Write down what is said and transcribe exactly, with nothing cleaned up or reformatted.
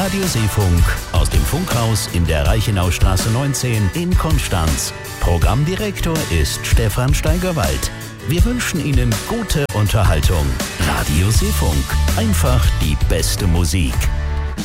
Radio Seefunk aus dem Funkhaus in der Reichenaustraße neunzehn in Konstanz. Programmdirektor ist Stefan Steigerwald. Wir wünschen Ihnen gute Unterhaltung. Radio Seefunk. Einfach die beste Musik.